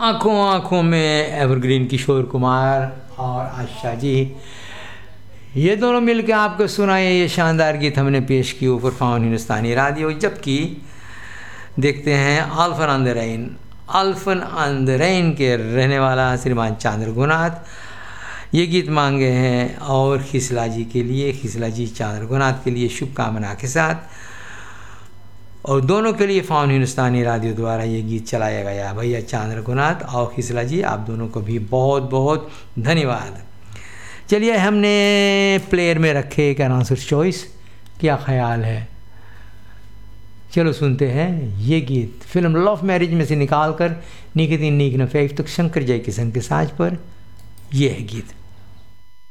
आँखों आँखों में एवरग्रीन किशोर कुमार और आशा जी, ये दोनों मिलकर आपको सुनाए ये शानदार गीत हमने पेश की ऊपर फाउन हिंदुस्तानी रेडियो। जबकि देखते हैं अल्फन ऑन द रेन के रहने वाला श्रीमान चांद रघुनाथ ये गीत मांगे हैं, और खिसला जी के लिए, खिसला जी चांद रघुनाथ के लिए शुभकामना के साथ, और दोनों के लिए फाउन हिंदुस्तानी रेडियो द्वारा ये गीत चलाया गया। भैया चांद रघुनाथ और खिसला जी, आप दोनों को भी बहुत बहुत धन्यवाद। चलिए, हमने प्लेयर में रखे एक आंसर चॉइस, क्या ख्याल है? चलो सुनते हैं ये गीत फिल्म लव मैरिज में से निकाल कर, नीक दिन नीक न फेफ तक शंकर जयकिशन के साज पर ये है गीत।